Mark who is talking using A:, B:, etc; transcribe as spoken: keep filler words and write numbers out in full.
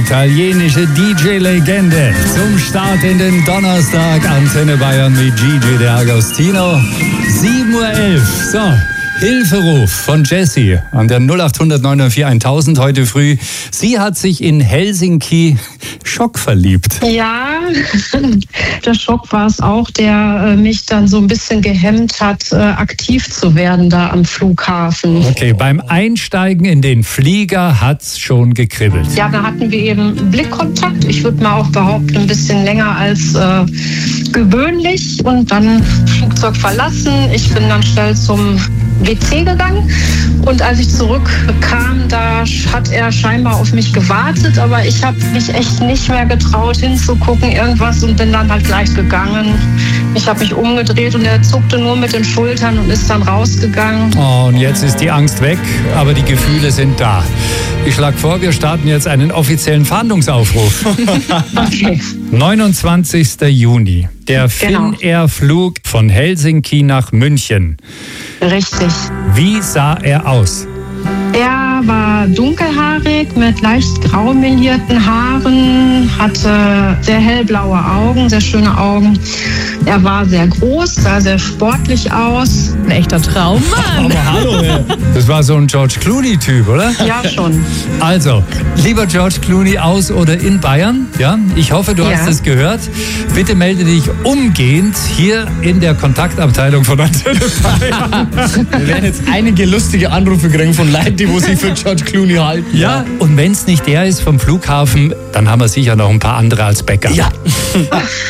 A: italienische D J-Legende zum Start in den Donnerstag. Antenne Bayern mit Gigi D'Agostino. sieben Uhr elf. So. Hilferuf von Jessie an der null acht hundert neunundvier tausend heute früh. Sie hat sich in Helsinki schockverliebt.
B: Ja, der Schock war es auch, der mich dann so ein bisschen gehemmt hat, aktiv zu werden da am Flughafen.
A: Okay, beim Einsteigen in den Flieger hat's schon gekribbelt.
B: Ja, da hatten wir eben Blickkontakt. Ich würde mal auch behaupten, ein bisschen länger als äh, gewöhnlich. Und dann Flugzeug verlassen. Ich bin dann schnell zum W C gegangen und als ich zurückkam, da hat er scheinbar auf mich gewartet, aber ich habe mich echt nicht mehr getraut hinzugucken, irgendwas, und bin dann halt gleich gegangen. Ich habe mich umgedreht und er zuckte nur mit den Schultern und ist dann rausgegangen.
A: Oh, und jetzt ist die Angst weg, aber die Gefühle sind da. Ich schlage vor, wir starten jetzt einen offiziellen Fahndungsaufruf.
B: Okay.
A: neunundzwanzigster Juni, der
B: Genau.
A: Finnair-Flug von Helsinki nach München.
B: Richtig.
A: Wie sah er aus?
B: Er war dunkelhaarig mit leicht grau melierten Haaren, hatte sehr hellblaue Augen, sehr schöne Augen. Er war sehr groß, sah sehr sportlich aus.
C: Ein echter Traummann.
A: Aber hallo, ey. Das war so ein George Clooney-Typ, oder?
B: Ja, schon.
A: Also, lieber George Clooney, aus oder in Bayern, ja, ich hoffe, du
B: Ja.
A: hast es gehört. Bitte melde dich umgehend hier in der Kontaktabteilung von Antenne Bayern.
D: Wir werden jetzt einige lustige Anrufe kriegen von Leuten, die wo sich für George Clooney halten.
A: Ja, und wenn es nicht der ist vom Flughafen, dann haben wir sicher noch ein paar andere als Bäcker.
D: Ja.